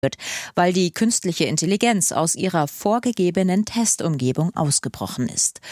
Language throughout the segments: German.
weil die künstliche Intelligenz aus ihrer vorgegebenen Testumgebung ausgebrochen ist.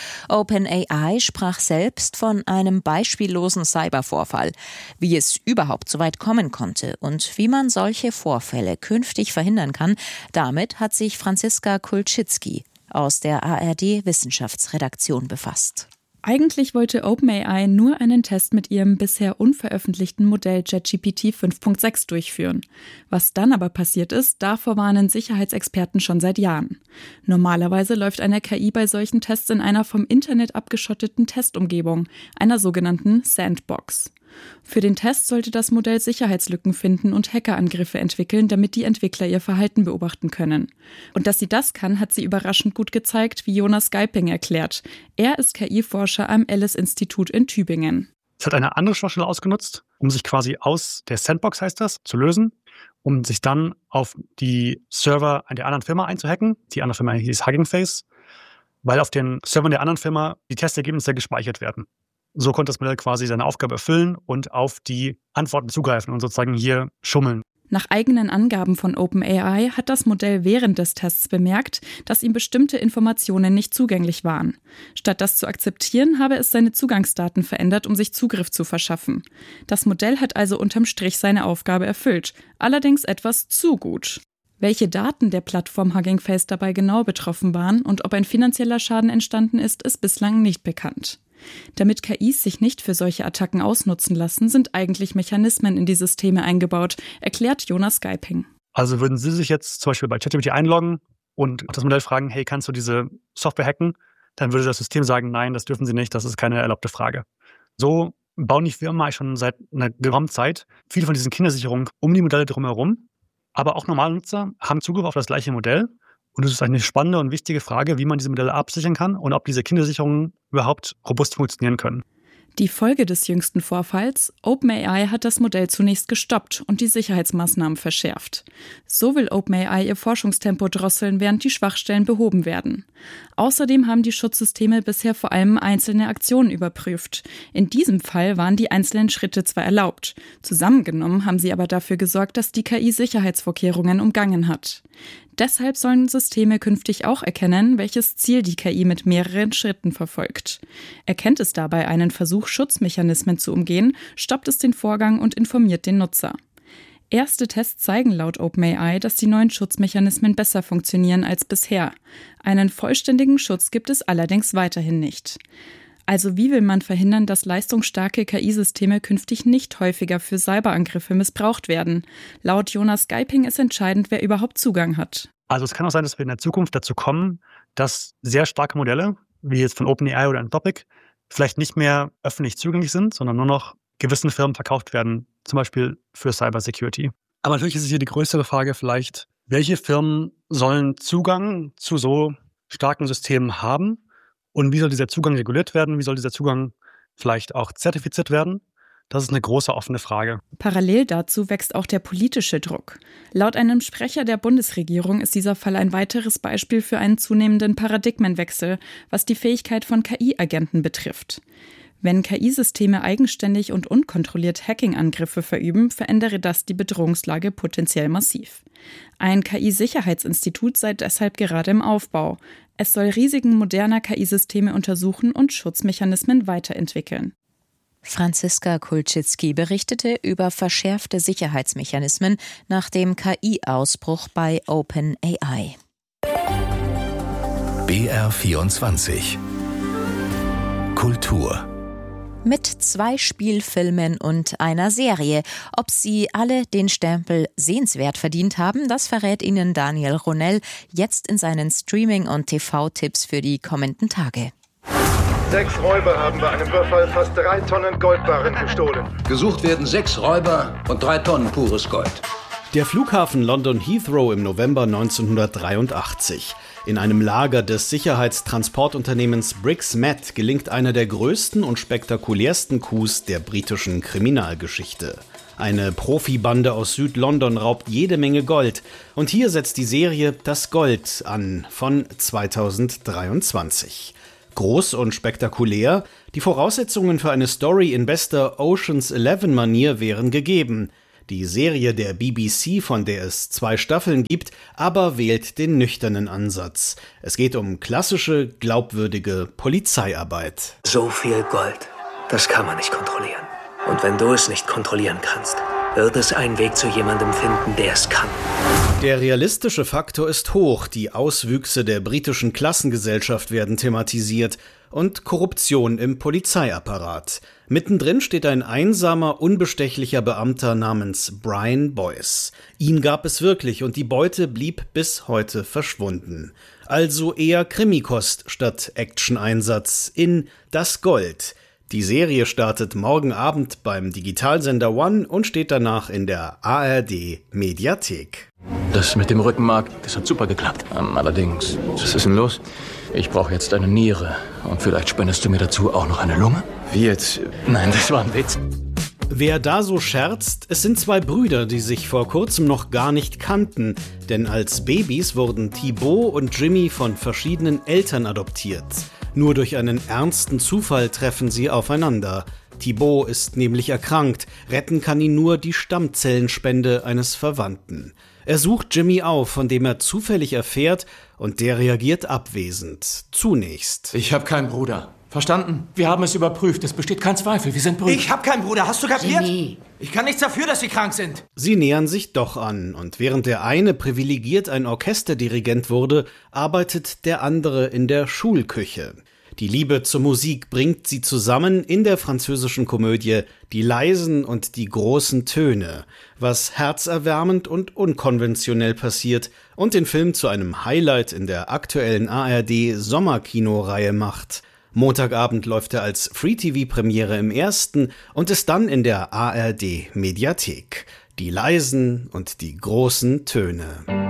OpenAI sprach selbst von einem beispiellosen Cybervorfall. Wie es überhaupt so weit kommen konnte und wie man solche Vorfälle künftig verhindern kann, damit hat sich Franziska Kulczycki aus der ARD-Wissenschaftsredaktion befasst. Eigentlich wollte OpenAI nur einen Test mit ihrem bisher unveröffentlichten Modell ChatGPT 5.6 durchführen. Was dann aber passiert ist, davor warnen Sicherheitsexperten schon seit Jahren. Normalerweise läuft eine KI bei solchen Tests in einer vom Internet abgeschotteten Testumgebung, einer sogenannten Sandbox. Für den Test sollte das Modell Sicherheitslücken finden und Hackerangriffe entwickeln, damit die Entwickler ihr Verhalten beobachten können. Und dass sie das kann, hat sie überraschend gut gezeigt, wie Jonas Geiping erklärt. Er ist KI-Forscher am Ellis-Institut in Tübingen. Es hat eine andere Schwachstelle ausgenutzt, um sich quasi aus der Sandbox, heißt das, zu lösen, um sich dann auf die Server der anderen Firma einzuhacken. Die andere Firma hieß Hugging Face, weil auf den Servern der anderen Firma die Testergebnisse gespeichert werden. So konnte das Modell quasi seine Aufgabe erfüllen und auf die Antworten zugreifen und sozusagen hier schummeln. Nach eigenen Angaben von OpenAI hat das Modell während des Tests bemerkt, dass ihm bestimmte Informationen nicht zugänglich waren. Statt das zu akzeptieren, habe es seine Zugangsdaten verändert, um sich Zugriff zu verschaffen. Das Modell hat also unterm Strich seine Aufgabe erfüllt, allerdings etwas zu gut. Welche Daten der Plattform Hugging Face dabei genau betroffen waren und ob ein finanzieller Schaden entstanden ist, ist bislang nicht bekannt. Damit KIs sich nicht für solche Attacken ausnutzen lassen, sind eigentlich Mechanismen in die Systeme eingebaut, erklärt Jonas Geiping. Also würden Sie sich jetzt zum Beispiel bei ChatGPT einloggen und das Modell fragen, hey, kannst du diese Software hacken? Dann würde das System sagen, nein, das dürfen Sie nicht, das ist keine erlaubte Frage. So bauen die Firmen eigentlich schon seit einer geraumen Zeit viele von diesen Kindersicherungen um die Modelle drumherum. Aber auch normale Nutzer haben Zugriff auf das gleiche Modell. Und es ist eine spannende und wichtige Frage, wie man diese Modelle absichern kann und ob diese Kindersicherungen überhaupt robust funktionieren können. Die Folge des jüngsten Vorfalls: OpenAI hat das Modell zunächst gestoppt und die Sicherheitsmaßnahmen verschärft. So will OpenAI ihr Forschungstempo drosseln, während die Schwachstellen behoben werden. Außerdem haben die Schutzsysteme bisher vor allem einzelne Aktionen überprüft. In diesem Fall waren die einzelnen Schritte zwar erlaubt, zusammengenommen haben sie aber dafür gesorgt, dass die KI Sicherheitsvorkehrungen umgangen hat. Deshalb sollen Systeme künftig auch erkennen, welches Ziel die KI mit mehreren Schritten verfolgt. Erkennt es dabei einen Versuch, Schutzmechanismen zu umgehen, stoppt es den Vorgang und informiert den Nutzer. Erste Tests zeigen laut OpenAI, dass die neuen Schutzmechanismen besser funktionieren als bisher. Einen vollständigen Schutz gibt es allerdings weiterhin nicht. Also wie will man verhindern, dass leistungsstarke KI-Systeme künftig nicht häufiger für Cyberangriffe missbraucht werden? Laut Jonas Geiping ist entscheidend, wer überhaupt Zugang hat. Also es kann auch sein, dass wir in der Zukunft dazu kommen, dass sehr starke Modelle, wie jetzt von OpenAI oder Anthropic, vielleicht nicht mehr öffentlich zugänglich sind, sondern nur noch gewissen Firmen verkauft werden, zum Beispiel für Cybersecurity. Aber natürlich ist es hier die größere Frage vielleicht, welche Firmen sollen Zugang zu so starken Systemen haben? Und wie soll dieser Zugang reguliert werden? Wie soll dieser Zugang vielleicht auch zertifiziert werden? Das ist eine große offene Frage. Parallel dazu wächst auch der politische Druck. Laut einem Sprecher der Bundesregierung ist dieser Fall ein weiteres Beispiel für einen zunehmenden Paradigmenwechsel, was die Fähigkeit von KI-Agenten betrifft. Wenn KI-Systeme eigenständig und unkontrolliert Hacking-Angriffe verüben, verändere das die Bedrohungslage potenziell massiv. Ein KI-Sicherheitsinstitut sei deshalb gerade im Aufbau. Es soll Risiken moderner KI-Systeme untersuchen und Schutzmechanismen weiterentwickeln. Franziska Kulczycki berichtete über verschärfte Sicherheitsmechanismen nach dem KI-Ausbruch bei OpenAI. BR24 Kultur. Mit 2 Spielfilmen und einer Serie. Ob sie alle den Stempel sehenswert verdient haben, das verrät Ihnen Daniel Ronell jetzt in seinen Streaming- und TV-Tipps für die kommenden Tage. 6 Räuber haben bei einem Überfall fast 3 Tonnen Goldbarren gestohlen. Gesucht werden 6 Räuber und 3 Tonnen pures Gold. Der Flughafen London Heathrow im November 1983. In einem Lager des Sicherheitstransportunternehmens Briggs Met gelingt einer der größten und spektakulärsten Coups der britischen Kriminalgeschichte. Eine Profibande aus Süd-London raubt jede Menge Gold. Und hier setzt die Serie Das Gold an von 2023. Groß und spektakulär, die Voraussetzungen für eine Story in bester Ocean's 11-Manier wären gegeben. Die Serie der BBC, von der es 2 Staffeln gibt, aber wählt den nüchternen Ansatz. Es geht um klassische, glaubwürdige Polizeiarbeit. So viel Gold, das kann man nicht kontrollieren. Und wenn du es nicht kontrollieren kannst, wird es einen Weg zu jemandem finden, der es kann. Der realistische Faktor ist hoch, die Auswüchse der britischen Klassengesellschaft werden thematisiert und Korruption im Polizeiapparat. Mittendrin steht ein einsamer, unbestechlicher Beamter namens Brian Boyce. Ihn gab es wirklich und die Beute blieb bis heute verschwunden. Also eher Krimikost statt Action-Einsatz in Das Gold. Die Serie startet morgen Abend beim Digitalsender One und steht danach in der ARD-Mediathek. Das mit dem Rückenmark, das hat super geklappt. Allerdings, was ist denn los? Ich brauche jetzt eine Niere. Und vielleicht spendest du mir dazu auch noch eine Lunge? Wie jetzt? Nein, das war ein Witz. Wer da so scherzt, es sind 2 Brüder, die sich vor kurzem noch gar nicht kannten. Denn als Babys wurden Thibaut und Jimmy von verschiedenen Eltern adoptiert. Nur durch einen ernsten Zufall treffen sie aufeinander. Thibaut ist nämlich erkrankt. Retten kann ihn nur die Stammzellenspende eines Verwandten. Er sucht Jimmy auf, von dem er zufällig erfährt, und der reagiert abwesend. Zunächst. Ich habe keinen Bruder. Verstanden? Wir haben es überprüft. Es besteht kein Zweifel. Wir sind Brüder. Ich habe keinen Bruder. Hast du kapiert? Jimmy. Ich kann nichts dafür, dass Sie krank sind. Sie nähern sich doch an. Und während der eine privilegiert ein Orchesterdirigent wurde, arbeitet der andere in der Schulküche. Die Liebe zur Musik bringt sie zusammen in der französischen Komödie Die leisen und die großen Töne, was herzerwärmend und unkonventionell passiert und den Film zu einem Highlight in der aktuellen ARD-Sommerkinoreihe macht. Montagabend läuft er als Free-TV-Premiere im ersten und ist dann in der ARD-Mediathek. Die leisen und die großen Töne.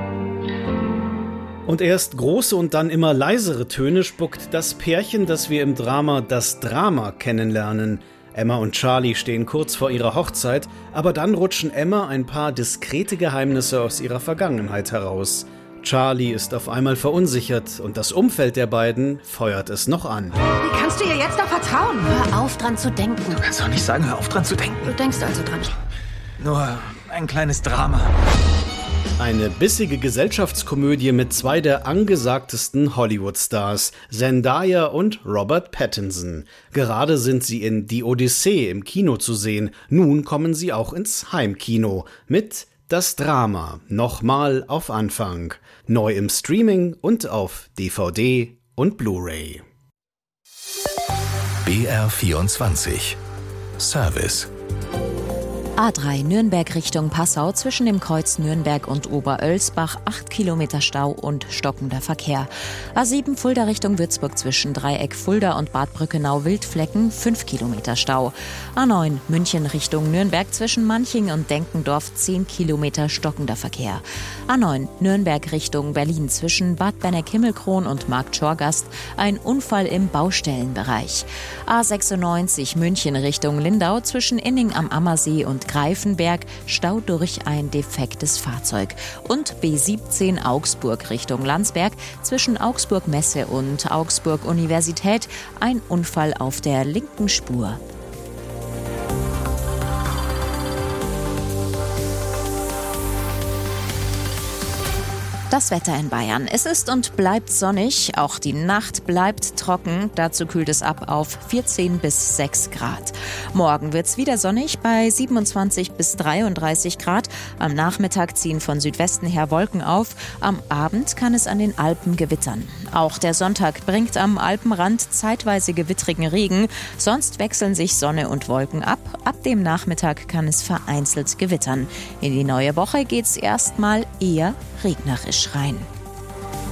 Und erst große und dann immer leisere Töne spuckt das Pärchen, das wir im Drama Das Drama kennenlernen. Emma und Charlie stehen kurz vor ihrer Hochzeit, aber dann rutschen Emma ein paar diskrete Geheimnisse aus ihrer Vergangenheit heraus. Charlie ist auf einmal verunsichert und das Umfeld der beiden feuert es noch an. Wie kannst du ihr jetzt noch vertrauen? Hör auf, dran zu denken. Du kannst doch nicht sagen, hör auf, dran zu denken. Du denkst also dran. Nur ein kleines Drama. Eine bissige Gesellschaftskomödie mit 2 der angesagtesten Hollywood-Stars, Zendaya und Robert Pattinson. Gerade sind sie in Die Odyssee im Kino zu sehen. Nun kommen sie auch ins Heimkino mit Das Drama, nochmal auf Anfang. Neu im Streaming und auf DVD und Blu-ray. BR24 Service. A3 Nürnberg Richtung Passau zwischen dem Kreuz Nürnberg und Oberölsbach 8 Kilometer Stau und stockender Verkehr. A7 Fulda Richtung Würzburg zwischen Dreieck Fulda und Bad Brückenau Wildflecken 5 Kilometer Stau. A9 München Richtung Nürnberg zwischen Manching und Denkendorf 10 Kilometer stockender Verkehr. A9 Nürnberg Richtung Berlin zwischen Bad Benneck-Himmelkron und Marktschorgast ein Unfall im Baustellenbereich. A96 München Richtung Lindau zwischen Inning am Ammersee und Greifenberg, Stau durch ein defektes Fahrzeug. Und B17 Augsburg Richtung Landsberg, zwischen Augsburg Messe und Augsburg Universität, ein Unfall auf der linken Spur. Das Wetter in Bayern. Es ist und bleibt sonnig, auch die Nacht bleibt trocken. Dazu kühlt es ab auf 14 bis 6 Grad. Morgen wird es wieder sonnig bei 27 bis 33 Grad. Am Nachmittag ziehen von Südwesten her Wolken auf. Am Abend kann es an den Alpen gewittern. Auch der Sonntag bringt am Alpenrand zeitweise gewittrigen Regen. Sonst wechseln sich Sonne und Wolken ab. Ab dem Nachmittag kann es vereinzelt gewittern. In die neue Woche geht es erstmal eher regnerisch rein.